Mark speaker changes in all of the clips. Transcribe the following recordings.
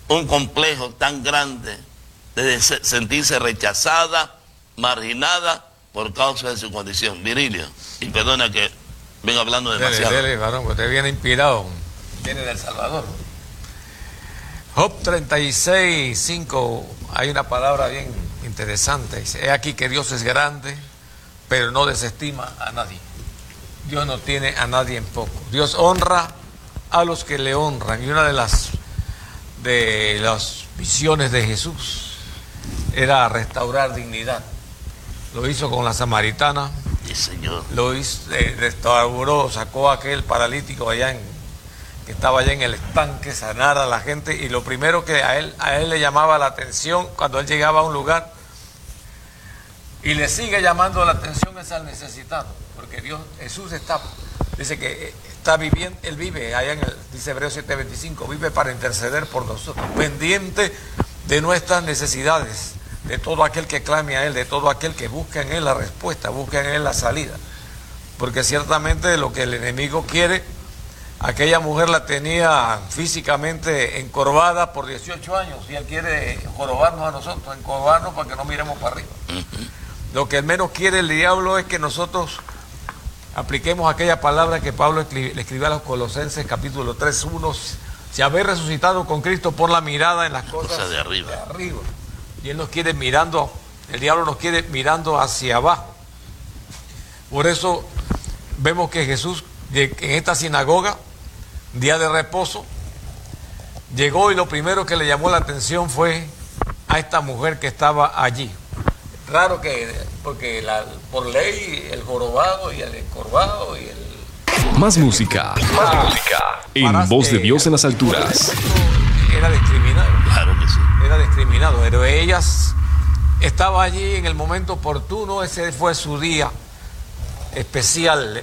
Speaker 1: un complejo tan grande de sentirse rechazada, marginada por causa de su condición. Virilio, y perdona que vengo hablando demasiado.
Speaker 2: Dele, varón, usted viene inspirado, viene del Salvador. Job 36, 5, hay una palabra bien interesante. Dice, he aquí que Dios es grande, pero no desestima a nadie. Dios no tiene a nadie en poco. Dios honra a los que le honran. Y una de las visiones de Jesús era restaurar dignidad. Lo hizo con la samaritana.
Speaker 1: Sí, Señor.
Speaker 2: Lo hizo, restauró, sacó a aquel paralítico que estaba allá en el estanque, sanar a la gente. Y lo primero que a él le llamaba la atención cuando él llegaba a un lugar, y le sigue llamando la atención, es al necesitado, porque Jesús dice que está viviendo, él vive allá dice Hebreos 7:25, vive para interceder por nosotros, pendiente de nuestras necesidades, de todo aquel que clame a él, de todo aquel que busca en él la respuesta, busca en él la salida, porque ciertamente lo que el enemigo quiere, aquella mujer la tenía físicamente encorvada por 18 años, y él quiere jorobarnos a nosotros, encorvarnos para que no miremos para arriba. Lo que al menos quiere el diablo es que nosotros apliquemos aquella palabra que Pablo le escribió a los Colosenses, capítulo 3:1, si habéis resucitado con Cristo, por la mirada en las cosas
Speaker 1: de arriba.
Speaker 2: Y él nos quiere mirando, el diablo nos quiere mirando hacia abajo. Por eso vemos que Jesús, en esta sinagoga, día de reposo, llegó y lo primero que le llamó la atención fue a esta mujer que estaba allí. Raro porque por ley el jorobado y el encorvado y el...
Speaker 3: Más música en Voz de Dios en las alturas.
Speaker 2: Era discriminado.
Speaker 1: Claro que sí.
Speaker 2: Era discriminado, pero ellas estaba allí en el momento oportuno, ese fue su día especial.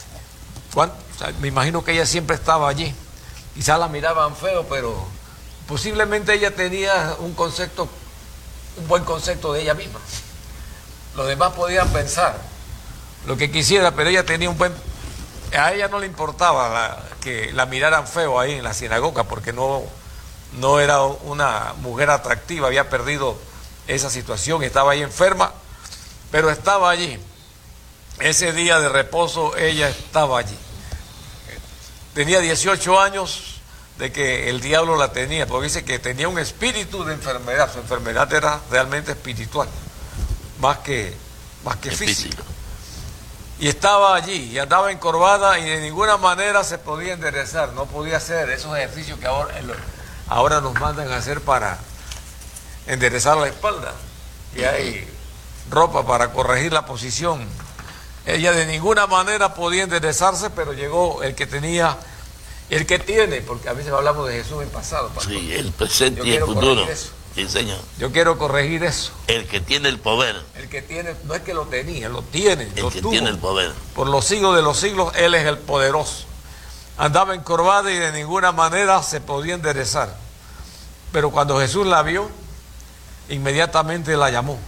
Speaker 2: Me imagino que ella siempre estaba allí. Quizás la miraban feo, pero posiblemente ella tenía un buen concepto de ella misma. Los demás podían pensar lo que quisiera, pero ella tenía a ella no le importaba que la miraran feo ahí en la sinagoga, porque no era una mujer atractiva, había perdido esa situación, estaba ahí enferma, pero estaba allí. Ese día de reposo ella estaba allí. Tenía 18 años de que el diablo la tenía, porque dice que tenía un espíritu de enfermedad. Su enfermedad era realmente espiritual, más que física. Y estaba allí, y andaba encorvada, y de ninguna manera se podía enderezar, no podía hacer esos ejercicios que ahora nos mandan a hacer para enderezar la espalda, y hay ropa para corregir la posición. Ella de ninguna manera podía enderezarse, pero llegó el que tiene, porque a veces hablamos de Jesús en pasado, pastor.
Speaker 1: Sí, el presente y el futuro. Sí, Señor.
Speaker 2: Yo quiero corregir eso.
Speaker 1: El que tiene el poder.
Speaker 2: El que tiene, no es que lo tenía, lo tiene.
Speaker 1: El que tiene el poder.
Speaker 2: Por los siglos de los siglos, Él es el poderoso. Andaba encorvada y de ninguna manera se podía enderezar. Pero cuando Jesús la vio, inmediatamente la llamó.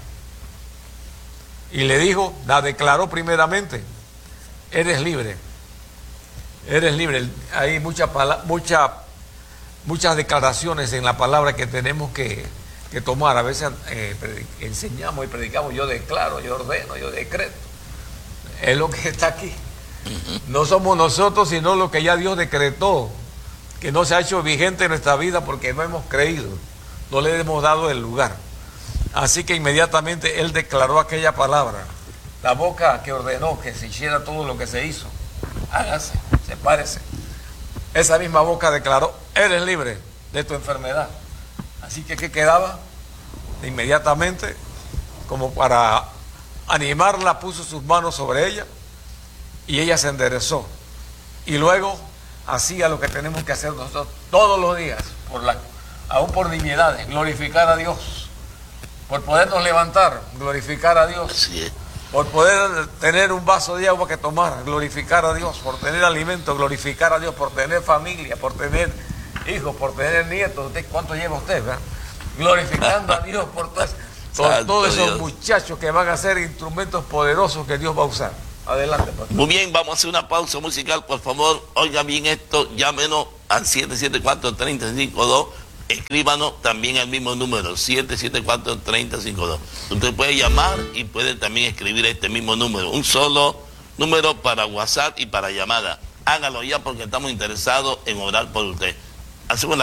Speaker 2: Y le dijo, la declaró primeramente, eres libre. Eres libre. Hay muchas declaraciones en la palabra que tenemos que tomar. A veces enseñamos y predicamos, yo declaro, yo ordeno, yo decreto. Es lo que está aquí. No somos nosotros, sino lo que ya Dios decretó, que no se ha hecho vigente en nuestra vida porque no hemos creído, no le hemos dado el lugar. Así que inmediatamente Él declaró aquella palabra. La boca que ordenó que se hiciera todo lo que se hizo, hágase, sepárese. Esa misma boca declaró, eres libre de tu enfermedad. Así que, ¿qué quedaba? Inmediatamente, como para animarla, puso sus manos sobre ella y ella se enderezó. Y luego hacía lo que tenemos que hacer nosotros todos los días, aún por nimiedades, glorificar a Dios. Por podernos levantar, glorificar a Dios.
Speaker 1: Así es.
Speaker 2: Por poder tener un vaso de agua que tomar, glorificar a Dios. Por tener alimento, glorificar a Dios. Por tener familia, por tener hijos, por tener nietos. ¿Cuánto lleva usted, verdad? Glorificando a Dios por todos esos
Speaker 1: Dios.
Speaker 2: Muchachos que van a ser instrumentos poderosos que Dios va a usar. Adelante, pastor.
Speaker 1: Muy bien, vamos a hacer una pausa musical, por favor. Oiga bien esto, llámenos al 774-352. escríbanos también al mismo número, 774-3052. Usted puede llamar y puede también escribir este mismo número, un solo número para WhatsApp y para llamada. Hágalo ya porque estamos interesados en orar por usted. Hacemos la